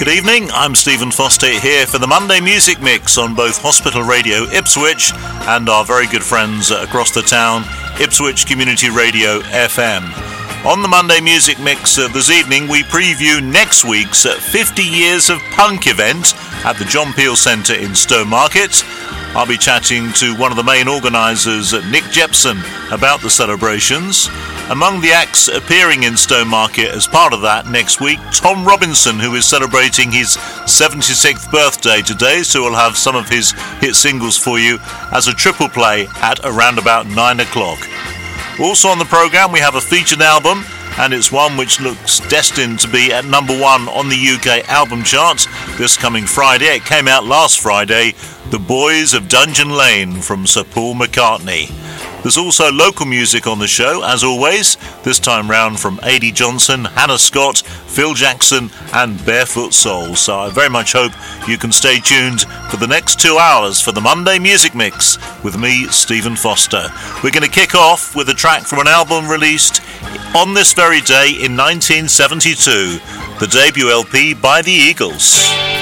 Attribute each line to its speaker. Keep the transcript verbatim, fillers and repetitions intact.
Speaker 1: Good evening, I'm Stephen Foster here for the Monday Music Mix on both Hospital Radio Ipswich and our very good friends across the town, Ipswich Community Radio F M. On the Monday Music Mix uh, this evening, we preview next week's uh, fifty Years of Punk event at the John Peel Centre in Stowmarket. I'll be chatting to one of the main organisers, Nick Jepson, about the celebrations. Among the acts appearing in Stowmarket as part of that next week, Tom Robinson, who is celebrating his seventy-sixth birthday today, so we'll have some of his hit singles for you as a triple play at around about nine o'clock. Also on the programme, we have a featured album, and it's one which looks destined to be at number one on the U K album charts this coming Friday. It came out last Friday, The Boys of Dungeon Lane from Sir Paul McCartney. There's also local music on the show, as always, this time round from A D Johnson, Hannah Scott, Phil Jackson and Barefoot Soul. So I very much hope you can stay tuned for the next two hours for the Monday Music Mix with me, Stephen Foster. We're going to kick off with a track from an album released on this very day in nineteen seventy-two, the debut L P by the Eagles.